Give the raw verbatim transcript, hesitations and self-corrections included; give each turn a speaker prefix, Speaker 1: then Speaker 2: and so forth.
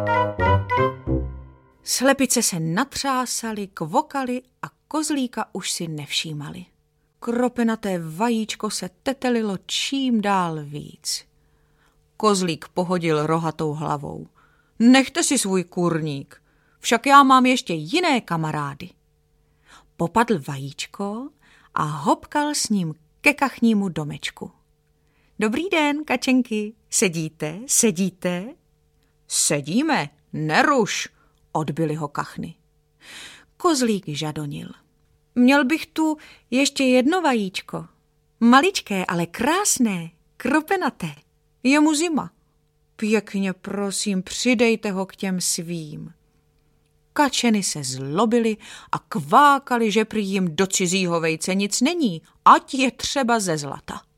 Speaker 1: Slepice se natřásaly, kvokaly a kozlíka už si nevšímali. Kropenaté vajíčko se tetelilo čím dál víc. Kozlík pohodil rohatou hlavou. Nechte si svůj kurník, však já mám ještě jiné kamarády. Popadl vajíčko a hopkal s ním ke kachnímu domečku. Dobrý den, kačenky, sedíte, sedíte? Sedíme, neruš, odbyly ho kachny. Kozlík žadonil. Měl bych tu ještě jedno vajíčko. Maličké, ale krásné, kropenaté. Je mu zima. Pěkně prosím, přidejte ho k těm svým. Kačeny se zlobily a kvákaly, že prý jim do cizího vejce nic není, ať je třeba ze zlata.